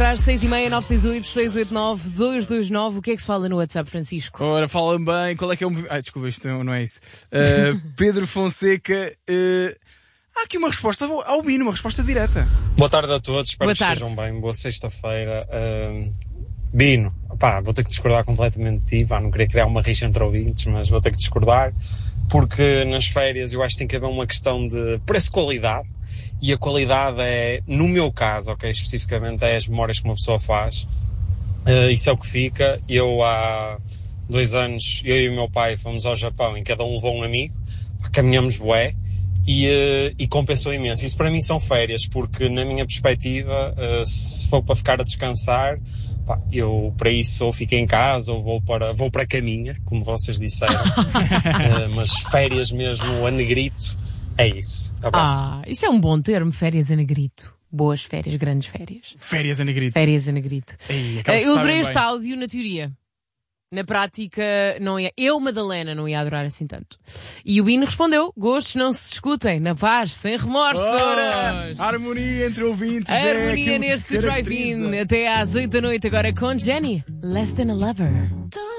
às 6h30, 968-689-229. O que é que se fala no WhatsApp, Francisco? Ora, fala-me bem, qual é que é o movimento? Desculpa, isto não é isso. Pedro Fonseca, há aqui uma resposta ao Bino, uma resposta direta. Boa tarde a todos, espero Boa que tarde. estejam bem, boa sexta-feira. Bino, vou ter que discordar completamente de ti, não queria criar uma rixa entre ouvintes, mas vou ter que discordar, porque nas férias eu acho que tem que haver uma questão de preço-qualidade, e a qualidade é, no meu caso, especificamente, é as memórias que uma pessoa faz, isso é o que fica. Eu há 2 anos, eu e o meu pai fomos ao Japão, em cada um levou um amigo, caminhamos bué, e compensou imenso. Isso para mim são férias, porque na minha perspectiva, se for para ficar a descansar, eu para isso ou fico em casa ou vou para a caminha, como vocês disseram. Mas férias mesmo a negrito, é isso. Abraço. Isso é um bom termo, férias a negrito. Boas férias, grandes férias. Férias a negrito. Férias a negrito. Ei, Eu adorei este áudio na teoria. Na prática, não ia. Eu, Madalena, não ia adorar assim tanto. E o Bino respondeu: gostos não se discutem, na paz, sem remorsos. Ora, a harmonia entre ouvintes. A harmonia neste drive-in. Até às 8 da noite, agora com Jenny. Less Than a Lover.